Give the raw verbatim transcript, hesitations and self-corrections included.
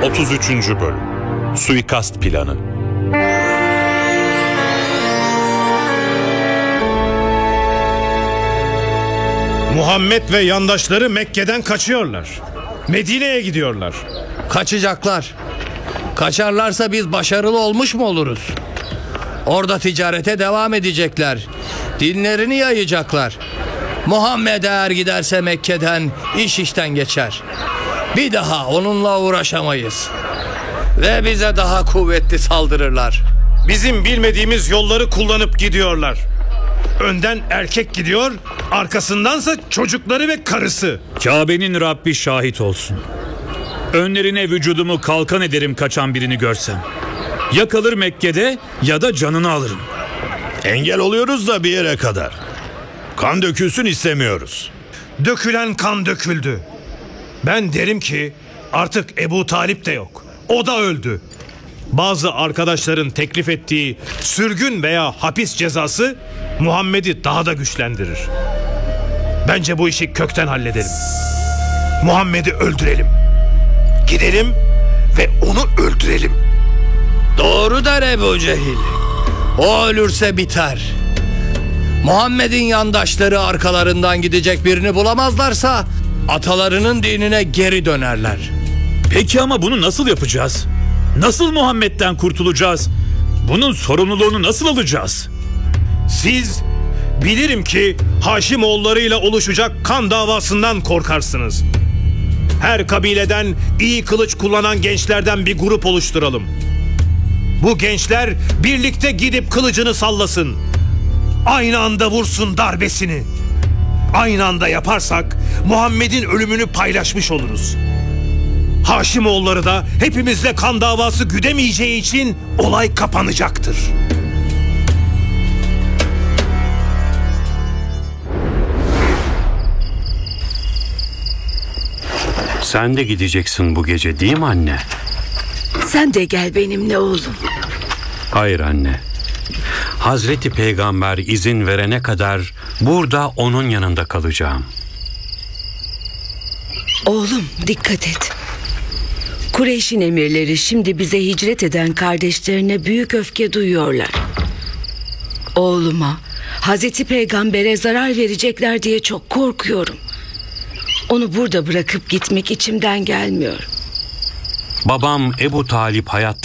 otuz üçüncü Bölüm Suikast Planı. Muhammed ve yandaşları Mekke'den kaçıyorlar. Medine'ye gidiyorlar. Kaçacaklar. Kaçarlarsa biz başarılı olmuş mu oluruz? Orada ticarete devam edecekler. Dinlerini yayacaklar. Muhammed eğer giderse Mekke'den iş işten geçer. Bir daha onunla uğraşamayız. Ve bize daha kuvvetli saldırırlar. Bizim bilmediğimiz yolları kullanıp gidiyorlar. Önden erkek gidiyor, arkasındansa çocukları ve karısı. Kabe'nin Rabbi şahit olsun. Önlerine vücudumu kalkan ederim kaçan birini görsem. Ya kalır Mekke'de ya da canını alırım. Engel oluyoruz da bir yere kadar. Kan dökülsün istemiyoruz. Dökülen kan döküldü. Ben derim ki artık Ebu Talip de yok. O da öldü. Bazı arkadaşların teklif ettiği sürgün veya hapis cezası Muhammed'i daha da güçlendirir. Bence bu işi kökten halledelim. Muhammed'i öldürelim. Gidelim ve onu öldürelim. Doğru der Ebu Cehil. O ölürse biter. Muhammed'in yandaşları arkalarından gidecek birini bulamazlarsa atalarının dinine geri dönerler. Peki ama bunu nasıl yapacağız? Nasıl Muhammed'den kurtulacağız? Bunun sorumluluğunu nasıl alacağız? Siz bilirim ki Haşimoğullarıyla oluşacak kan davasından korkarsınız. Her kabileden iyi kılıç kullanan gençlerden bir grup oluşturalım. Bu gençler birlikte gidip kılıcını sallasın. Aynı anda vursun darbesini. Aynı anda yaparsak Muhammed'in ölümünü paylaşmış oluruz. Haşimoğulları da hepimizle kan davası güdemeyeceği için olay kapanacaktır. Sen de gideceksin bu gece değil mi anne? Sen de gel benimle oğlum. Hayır anne. Hazreti Peygamber izin verene kadar burada onun yanında kalacağım. Oğlum dikkat et. Kureyş'in emirleri şimdi bize hicret eden kardeşlerine büyük öfke duyuyorlar. Oğluma, Hazreti Peygamber'e zarar verecekler diye çok korkuyorum. Onu burada bırakıp gitmek içimden gelmiyor. Babam Ebu Talip hayatta